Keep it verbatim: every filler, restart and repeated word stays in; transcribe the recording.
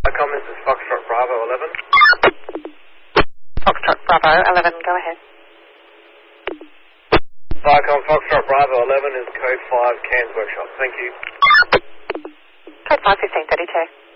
Viacom, this is Foxtrot Bravo eleven. Foxtrot Bravo eleven, go ahead. Viacom, Foxtrot Bravo eleven is code five, Cairns Workshop. Thank you. Code five, fifteen thirty-two.